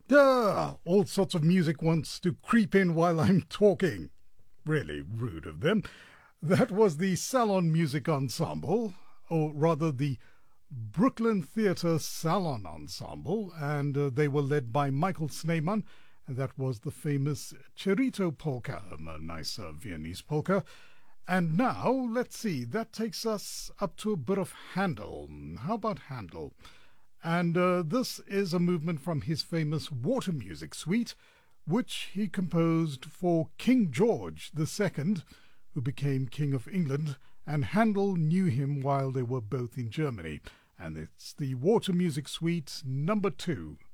All sorts of music wants to creep in while I'm talking. Really rude of them. That was the Salon Music Ensemble, or rather the Brooklyn Theatre Salon Ensemble, and they were led by Michael Snyman, and that was the famous Cherito polka, a nice Viennese polka. And now, let's see, that takes us up to a bit of Handel. How about Handel? And this is a movement from his famous Water Music Suite, which he composed for King George II, who became King of England, and Handel knew him while they were both in Germany. And it's the Water Music Suite number 2.